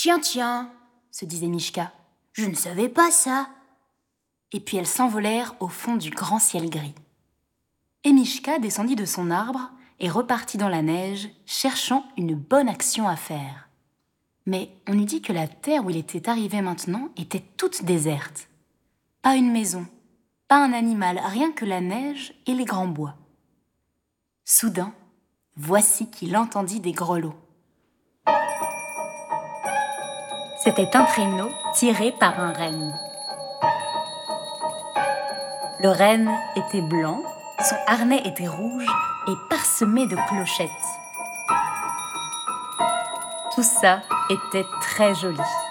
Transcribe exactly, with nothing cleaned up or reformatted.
Tiens, tiens, se disait Mishka, je ne savais pas ça. Et puis elles s'envolèrent au fond du grand ciel gris. Et Mishka descendit de son arbre et repartit dans la neige, cherchant une bonne action à faire. Mais on eût dit que la terre où il était arrivé maintenant était toute déserte. Pas une maison, pas un animal, rien que la neige et les grands bois. Soudain, voici qu'il entendit des grelots. C'était un traîneau tiré par un renne. Le renne était blanc, son harnais était rouge et parsemé de clochettes. Tout ça était très joli.